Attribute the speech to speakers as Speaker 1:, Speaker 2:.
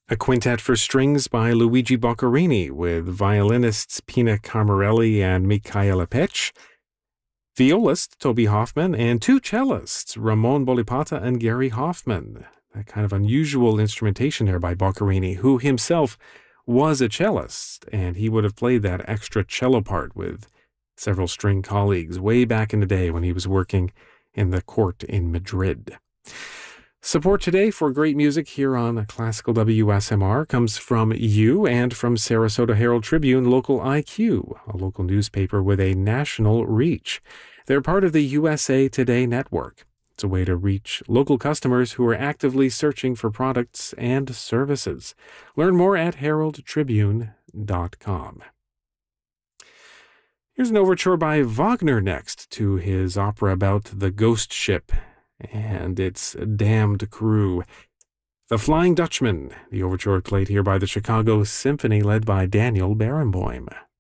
Speaker 1: A quintet for strings by Luigi Boccherini with violinists Pina Carmarelli and Michaela Pech, violist Toby Hoffman, and two cellists, Ramon Bolipata and Gary Hoffman. That kind of unusual instrumentation there by Boccherini, who himself was a cellist, and he would have played that extra cello part with several string colleagues way back in the day when he was working in the court in Madrid. Support today for great music here on Classical WSMR comes from you and from Sarasota Herald Tribune Local IQ, a local newspaper with a national reach. They're part of the USA Today network. It's a way to reach local customers who are actively searching for products and services. Learn more at heraldtribune.com. Here's an overture by Wagner next to his opera about the ghost ship and its damned crew. The Flying Dutchman, the overture played here by the Chicago Symphony led by Daniel Barenboim.